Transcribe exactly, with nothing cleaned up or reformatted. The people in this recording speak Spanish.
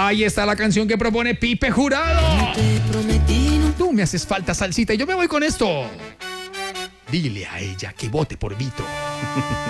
Ahí está la canción que propone Pipe Jurado. Te prometí no. Tú me haces falta, salsita, y yo me voy con esto. Dile a ella que vote por Vito.